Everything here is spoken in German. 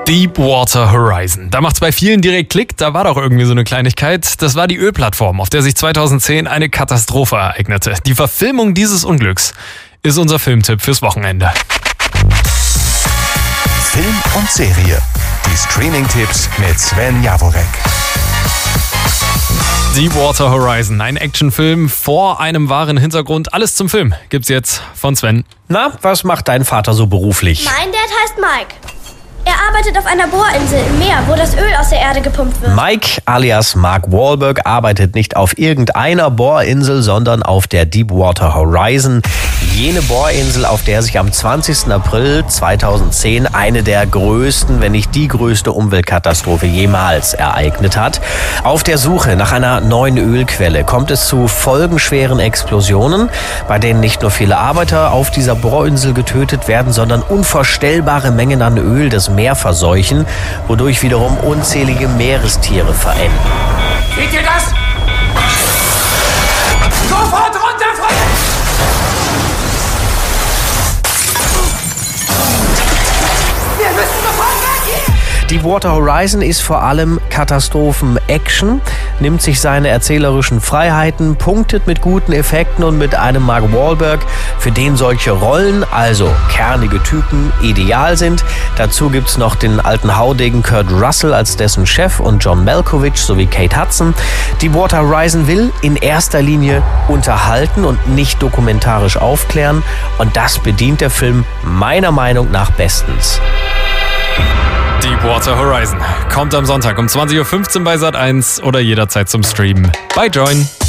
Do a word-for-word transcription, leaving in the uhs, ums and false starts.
Deepwater Horizon. Da macht's bei vielen direkt Klick, da war doch irgendwie so eine Kleinigkeit. Das war die Ölplattform, auf der sich zweitausendzehn eine Katastrophe ereignete. Die Verfilmung dieses Unglücks ist unser Filmtipp fürs Wochenende. Film und Serie. Die Streaming-Tipps mit Sven Jaworek. Deepwater Horizon, ein Actionfilm vor einem wahren Hintergrund. Alles zum Film gibt's jetzt von Sven. Na, was macht dein Vater so beruflich? Mein Dad heißt Mike. Er arbeitet auf einer Bohrinsel im Meer, wo das Öl aus der Erde gepumpt wird. Mike alias Mark Wahlberg arbeitet nicht auf irgendeiner Bohrinsel, sondern auf der Deepwater Horizon. Jene Bohrinsel, auf der sich am zwanzigsten April zweitausendzehn eine der größten, wenn nicht die größte Umweltkatastrophe jemals ereignet hat. Auf der Suche nach einer neuen Ölquelle kommt es zu folgenschweren Explosionen, bei denen nicht nur viele Arbeiter auf dieser Bohrinsel getötet werden, sondern unvorstellbare Mengen an Öl das Meer verseuchen, wodurch wiederum unzählige Meerestiere verenden. Seht ihr das? Sofort runter von... Wir müssen sofort weg hier! Deepwater Horizon ist vor allem Katastrophen-Action, nimmt sich seine erzählerischen Freiheiten, punktet mit guten Effekten und mit einem Mark Wahlberg, für den solche Rollen, also kernige Typen, ideal sind. Dazu gibt's noch den alten Haudegen Kurt Russell als dessen Chef und John Malkovich sowie Kate Hudson. Deepwater Horizon will in erster Linie unterhalten und nicht dokumentarisch aufklären, und das bedient der Film meiner Meinung nach bestens. Deepwater Horizon kommt am Sonntag um zwanzig Uhr fünfzehn bei Sat eins oder jederzeit zum Streamen bei Join.